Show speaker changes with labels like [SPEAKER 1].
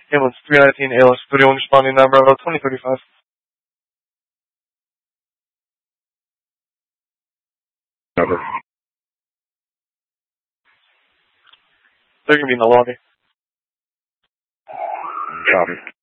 [SPEAKER 1] Ambulance 319 ALS 31 responding 9 Bravo 2035.
[SPEAKER 2] Over.
[SPEAKER 1] They're going to be in the lobby.
[SPEAKER 2] Copy.